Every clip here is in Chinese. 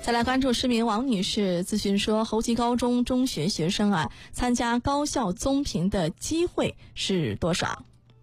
再来关注市民王女士咨询说，侯集高中中学学生参加高校综评的机会是多少？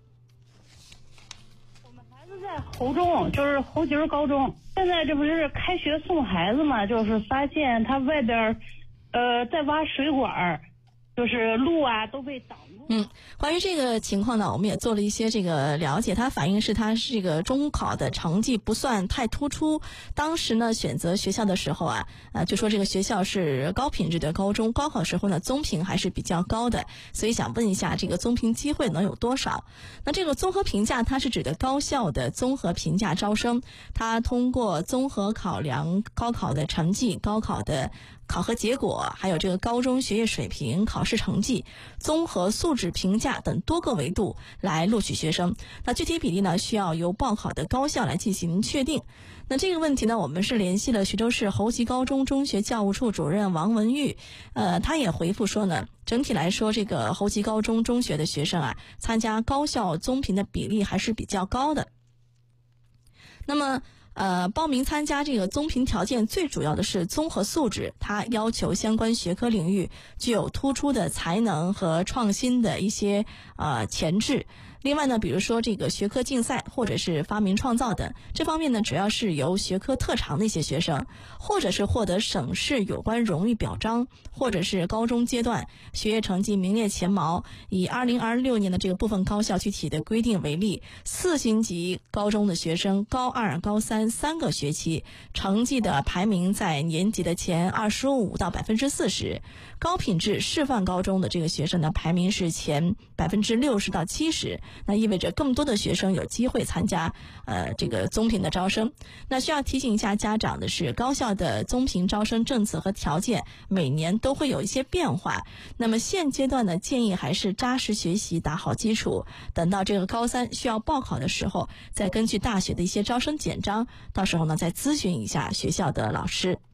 我们孩子在侯中，就是侯集高中，现在这不是开学送孩子嘛，就是发现他外边在挖水管，就是路都被挡住。 关于这个情况呢，我们也做了一些这个了解。它反映是他这个中考的成绩不算太突出，当时呢选择学校的时候就说这个学校是高品质的高中，高考时候呢综评还是比较高的，所以想问一下这个综评机会能有多少？那这个综合评价它是指的高校的综合评价招生，它通过综合考量高考的成绩、高考的考核结果，还有这个高中学业水平、考试成绩、综合素质评价等多个维度来录取学生。那具体比例呢，需要由报考的高校来进行确定。那这个问题呢，我们是联系了徐州市侯集高中中学教务处主任王文玉，他也回复说呢，整体来说，这个侯集高中中学的学生参加高校综评的比例还是比较高的。那么报名参加这个综评条件最主要的是综合素质，它要求相关学科领域具有突出的才能和创新的一些潜质。另外呢，比如说这个学科竞赛或者是发明创造等，这方面呢主要是由学科特长的一些学生，或者是获得省市有关荣誉表彰，或者是高中阶段学业成绩名列前茅。以2026年的这个部分高校具体的规定为例，4星级高中的学生高2、高3 3个学期成绩的排名在年级的前25%到40%，高品质示范高中的这个学生呢排名是前60%到70%。那意味着更多的学生有机会参加这个综评的招生。那需要提醒一下家长的是，高校的综评招生政策和条件每年都会有一些变化。那么现阶段呢，建议还是扎实学习，打好基础，等到这个高3需要报考的时候，再根据大学的一些招生简章，到时候呢再咨询一下学校的老师。